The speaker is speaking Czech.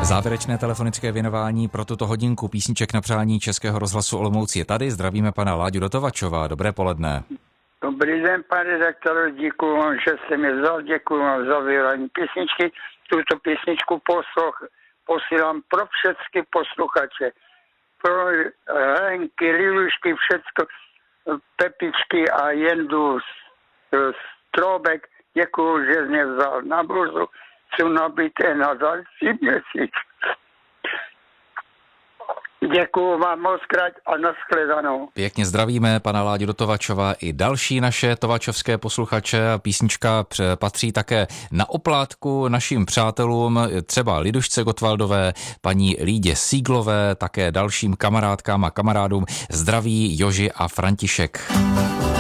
Závěrečné telefonické věnování pro tuto hodinku písniček na přání Českého rozhlasu Olomouc je tady. Zdravíme pana Láďu Dotovačova. Dobré poledne. Dobrý den, pane redaktor, děkuji vám, že jste mě vzal, děkuji vám za vydání písničky. Tuto písničku posílám pro všechny posluchače, pro Henky, Lilušky, všecko, Pepičky a Jendu Strobek. Děkuji, že mě vzal na burzu, jsou nabité na další měsíc. Děkuju vám mockrát a nashledanou. Pěkně zdravíme pana Láďu Dotovačova i další naše tovačovské posluchače. Písnička patří také na oplátku našim přátelům, třeba Lidušce Gottwaldové, paní Lídě Síglové, také dalším kamarádkám a kamarádům. Zdraví Joži a František.